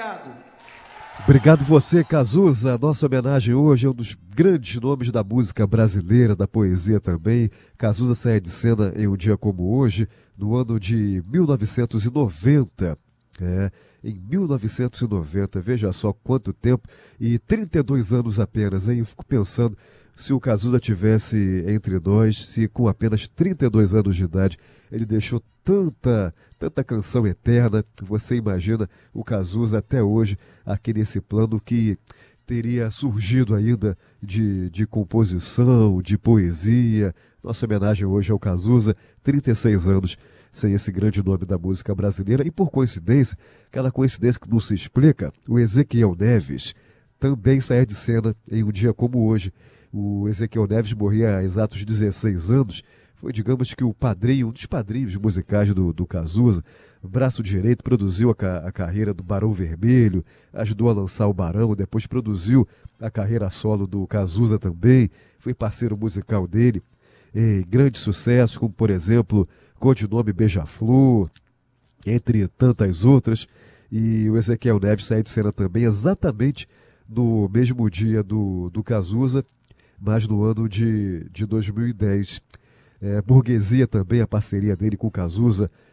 obrigado. Obrigado você, Cazuza. Nossa homenagem hoje é um dos grandes nomes da música brasileira, da poesia também. Cazuza sai de cena em um dia como hoje, no ano de 1990. Em 1990, veja só quanto tempo, e 32 anos apenas, hein? Eu fico pensando, se o Cazuza tivesse entre nós, se com apenas 32 anos de idade ele deixou tanta canção eterna, você imagina o Cazuza até hoje aqui nesse plano que teria surgido ainda de composição, de poesia. Nossa homenagem hoje ao Cazuza, 36 anos sem esse grande nome da música brasileira. E por coincidência, aquela coincidência que não se explica, o Ezequiel Neves também saía de cena em um dia como hoje. O Ezequiel Neves morria há exatos 16 anos. Foi, digamos que, o padrinho, um dos padrinhos musicais do Cazuza. Braço direito, produziu a carreira do Barão Vermelho, ajudou a lançar o Barão, depois produziu a carreira solo do Cazuza também, foi parceiro musical dele em grandes sucessos, como, por exemplo, Codinome Beija-Flor, entre tantas outras. E o Ezequiel Neves sai de cena também exatamente no mesmo dia do Cazuza, mas no ano de 2010. Burguesia também, a parceria dele com o Cazuza